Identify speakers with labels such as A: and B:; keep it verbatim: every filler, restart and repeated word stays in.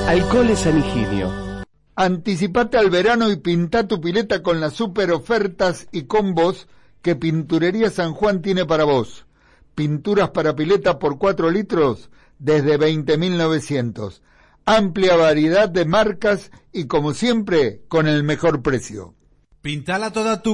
A: Alcoholes San Higinio.
B: Anticipate al verano y pinta tu pileta con las super ofertas y combos que Pinturería San Juan tiene para vos. Pinturas para pileta por cuatro litros desde veinte mil novecientos. Amplia variedad de marcas y, como siempre, con el mejor precio.
C: Pintala toda tu